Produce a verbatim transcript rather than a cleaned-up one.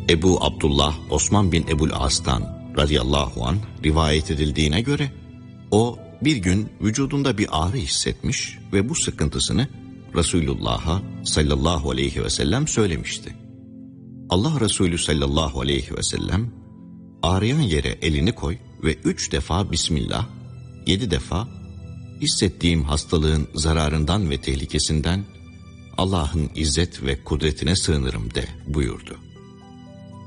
Ebu Abdullah Osman bin Ebul As'tan radıyallahu anh rivayet edildiğine göre o bir gün vücudunda bir ağrı hissetmiş ve bu sıkıntısını Resulullah'a sallallahu aleyhi ve sellem söylemişti. Allah Resulü sallallahu aleyhi ve sellem ağrıyan yere elini koy ve üç defa Bismillah, yedi defa hissettiğim hastalığın zararından ve tehlikesinden Allah'ın izzet ve kudretine sığınırım de buyurdu.